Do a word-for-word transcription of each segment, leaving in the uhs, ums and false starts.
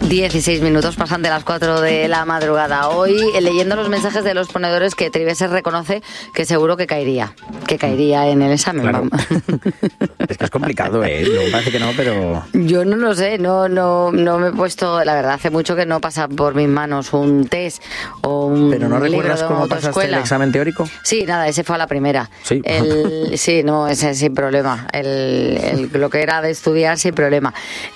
dieciséis minutos pasan de las cuatro de la madrugada. Hoy, leyendo los mensajes de los ponedores, que Triveses reconoce que seguro que caería, que caería en el examen. Claro. Es que es complicado, ¿eh? Me parece que no, pero... Yo no lo sé, no, no, no me he puesto, la verdad, hace mucho que no pasa por mis manos un test o un ¿Pero no libro recuerdas de cómo pasaste autoescuela. el examen teórico? Sí, nada, ese fue a la primera. Sí. El, sí, no, ese sin problema. El, el, lo que era de estudiar, sin problema.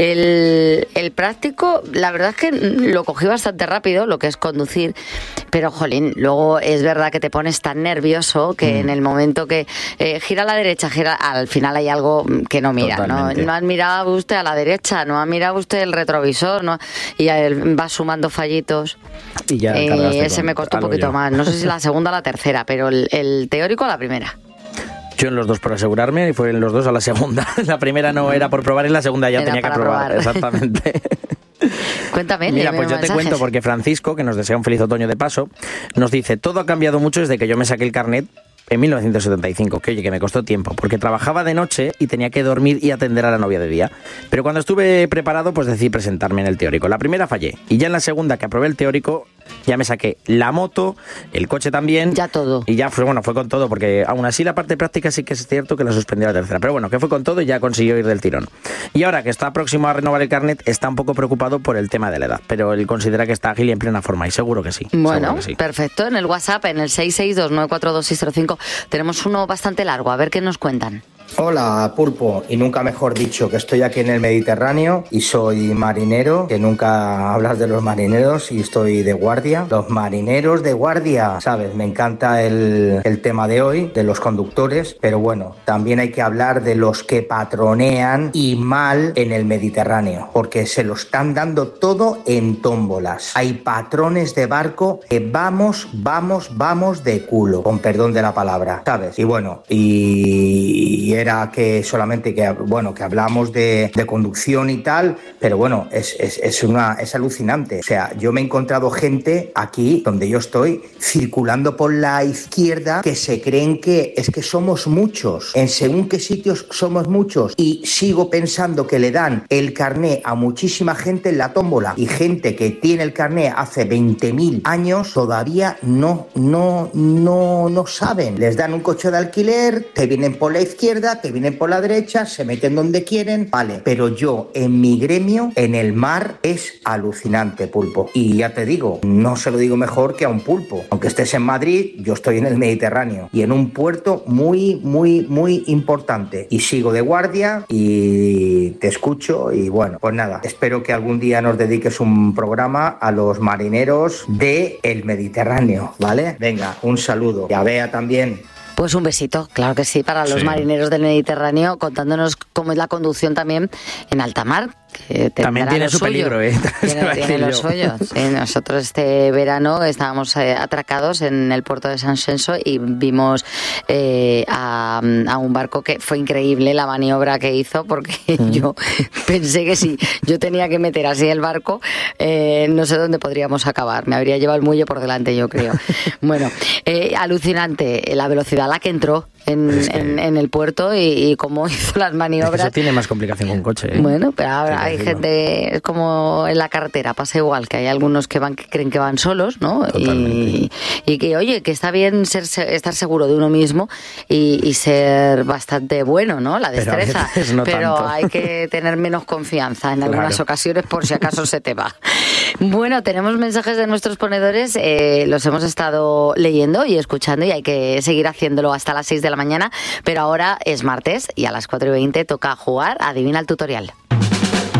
El, el práctico, la verdad es que lo cogí bastante rápido, lo que es conducir, pero, jolín, luego es verdad que te pones tan nervioso que mm. en el momento que eh, gira a la derecha, gira, al final hay algo que no mira. ¿no? No ha mirado usted a la derecha, no ha mirado usted el retrovisor, ¿no? Y va sumando fallitos. Y ya eh, ese me costó un poquito yo. más. No sé si la segunda o la tercera, pero el, el teórico a la primera. Yo en los dos por asegurarme y fue en los dos a la segunda. La primera no era por probar y la segunda ya era tenía que probar. probar. Exactamente. Cuéntame. Mira, pues yo te cuento porque Francisco, que nos desea un feliz otoño de paso, nos dice: todo ha cambiado mucho desde que yo me saqué el carnet en mil novecientos setenta y cinco, que oye, que me costó tiempo, porque trabajaba de noche y tenía que dormir y atender a la novia de día. Pero cuando estuve preparado, pues decidí presentarme en el teórico. La primera fallé, y ya en la segunda, que aprobé el teórico, ya me saqué la moto, el coche también. Ya todo. Y ya fue, bueno, fue con todo, porque aún así la parte práctica sí que es cierto que la suspendí la tercera. Pero bueno, que fue con todo y ya consiguió ir del tirón. Y ahora que está próximo a renovar el carnet, está un poco preocupado por el tema de la edad, pero él considera que está ágil y en plena forma, y seguro que sí. Bueno, que sí. Perfecto. En el WhatsApp, en el seis seis dos nueve cuatro dos seis cero cinco, tenemos uno bastante largo, a ver qué nos cuentan. Hola, Pulpo, y nunca mejor dicho, que estoy aquí en el Mediterráneo y soy marinero, que nunca hablas de los marineros y estoy de guardia. Los marineros de guardia, ¿sabes? Me encanta el, el tema de hoy, de los conductores, pero bueno, también hay que hablar de los que patronean y mal en el Mediterráneo, porque se lo están dando todo en tómbolas. Hay patrones de barco que vamos, vamos, vamos de culo, con perdón de la palabra, ¿sabes? Y bueno, y... y era que solamente que, bueno, que hablamos de, de conducción y tal, pero bueno, es, es, es, una, es alucinante. O sea, yo me he encontrado gente aquí, donde yo estoy, circulando por la izquierda, que se creen que es que somos muchos. En según qué sitios somos muchos. Y sigo pensando que le dan el carné a muchísima gente en la tómbola. Y gente que tiene el carné hace veinte mil años, todavía no, no, no, no saben. Les dan un coche de alquiler, te vienen por la izquierda, que vienen por la derecha, se meten donde quieren, vale, pero yo en mi gremio, en el mar, es alucinante, Pulpo. Y ya te digo, no se lo digo mejor que a un pulpo. Aunque estés en Madrid, yo estoy en el Mediterráneo y en un puerto muy, muy, muy importante. Y sigo de guardia y te escucho y bueno, pues nada, espero que algún día nos dediques un programa a los marineros del Mediterráneo, ¿vale? Venga, un saludo. Y a Bea también. Pues un besito, claro que sí, para los sí. marineros del Mediterráneo, contándonos cómo es la conducción también en alta mar. Que también tiene su suyo. peligro, ¿eh? Tiene, tiene los suyos. Sí, nosotros este verano estábamos eh, atracados en el puerto de San Xenxo y vimos eh, a, a un barco que fue increíble la maniobra que hizo, porque mm. yo pensé que si yo tenía que meter así el barco, eh, no sé dónde podríamos acabar. Me habría llevado el muelle por delante, yo creo. Bueno, eh, alucinante la velocidad a la que entró en, es que... en, en el puerto y, y cómo hizo las maniobras. Es que eso tiene más complicación que un coche, ¿eh? Bueno, pero ahora hay gente, es como en la carretera, pasa igual, que hay algunos que van que creen que van solos, ¿no? Y, y que, oye, que está bien ser, estar seguro de uno mismo y, y ser bastante bueno, ¿no? La destreza. Pero, no pero tanto. Hay que tener menos confianza en claro. algunas ocasiones por si acaso se te va. Bueno, tenemos mensajes de nuestros ponedores, eh, los hemos estado leyendo y escuchando y hay que seguir haciéndolo hasta las seis de la mañana, pero ahora es martes y a las cuatro y veinte toca jugar a Adivina el Tutorial.